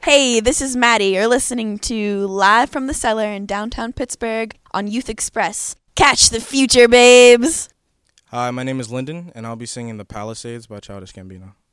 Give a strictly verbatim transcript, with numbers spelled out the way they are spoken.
Hey, this is Maddie. You're listening to Live from the Cellar in downtown Pittsburgh on Youth Express. Catch the future, babes! Hi, my name is Lyndon, and I'll be singing The Palisades by Childish Gambino.